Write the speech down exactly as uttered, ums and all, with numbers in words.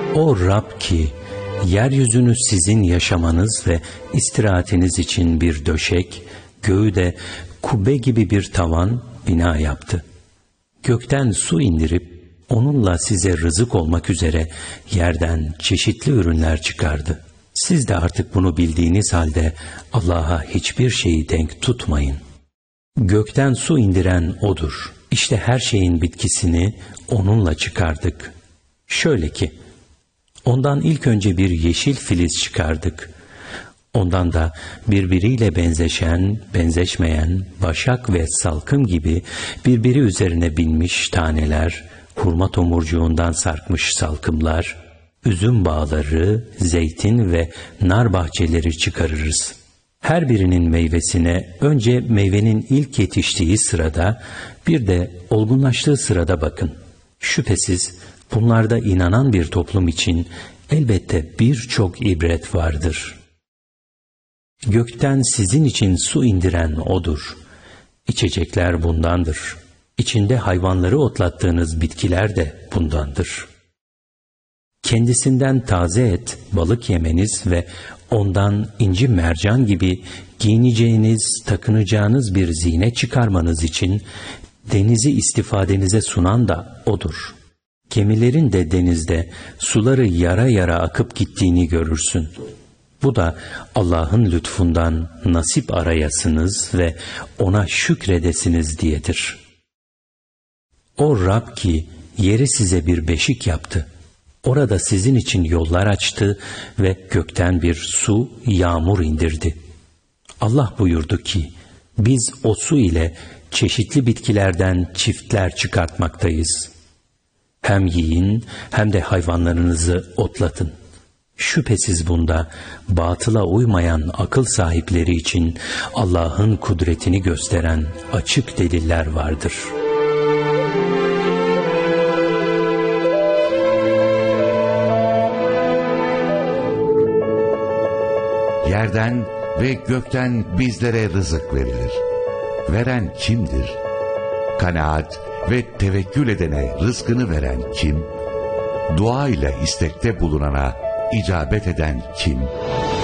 O Rab ki, yeryüzünü sizin yaşamanız ve istirahatiniz için bir döşek, göğü de kubbe gibi bir tavan, bina yaptı. Gökten su indirip, onunla size rızık olmak üzere yerden çeşitli ürünler çıkardı. Siz de artık bunu bildiğiniz halde Allah'a hiçbir şeyi denk tutmayın. Gökten su indiren O'dur. İşte her şeyin bitkisini onunla çıkardık. Şöyle ki, ondan ilk önce bir yeşil filiz çıkardık. Ondan da birbiriyle benzeşen, benzeşmeyen, başak ve salkım gibi birbiri üzerine binmiş taneler, hurma tomurcuğundan sarkmış salkımlar, üzüm bağları, zeytin ve nar bahçeleri çıkarırız. Her birinin meyvesine önce meyvenin ilk yetiştiği sırada, bir de olgunlaştığı sırada bakın. Şüphesiz bunlarda inanan bir toplum için elbette birçok ibret vardır. Gökten sizin için su indiren O'dur. İçecekler bundandır. İçinde hayvanları otlattığınız bitkiler de bundandır. Kendisinden taze et, balık yemeniz ve ondan inci mercan gibi giyineceğiniz, takınacağınız bir zine çıkarmanız için denizi istifadenize sunan da O'dur. Gemilerin de denizde suları yara yara akıp gittiğini görürsün. Bu da Allah'ın lütfundan nasip arayasınız ve O'na şükredesiniz diyedir. O Rab ki yeri size bir beşik yaptı. Orada sizin için yollar açtı ve gökten bir su, yağmur indirdi. Allah buyurdu ki, biz o su ile çeşitli bitkilerden çiftler çıkartmaktayız. Hem yiyin hem de hayvanlarınızı otlatın. Şüphesiz bunda batıla uymayan akıl sahipleri için Allah'ın kudretini gösteren açık deliller vardır. Yerden ve gökten bizlere rızık verilir. Veren kimdir? Kanaat ve tevekkül edene rızkını veren kim? Dua ile istekte bulunana icabet eden kim?